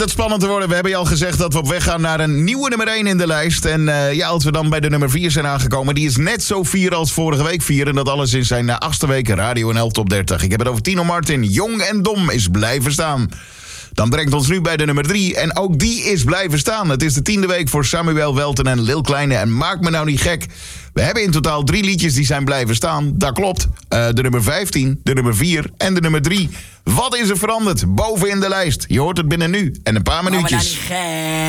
Het spannend te worden. We hebben je al gezegd dat we op weg gaan naar een nieuwe nummer 1 in de lijst. En als we dan bij de nummer 4 zijn aangekomen, die is net zo 4 als vorige week 4. En dat alles in zijn 8e week Radio NL Top 30. Ik heb het over Tino Martin. Jong en dom is blijven staan. Dan brengt ons nu bij de nummer 3. En ook die is blijven staan. Het is de 10e week voor Samuel Welten en Lil Kleine. En maak me nou niet gek. We hebben in totaal 3 liedjes die zijn blijven staan. Dat klopt. De nummer 15, de nummer 4 en de nummer 3. Wat is er veranderd? Boven in de lijst. Je hoort het binnen nu en een paar minuutjes.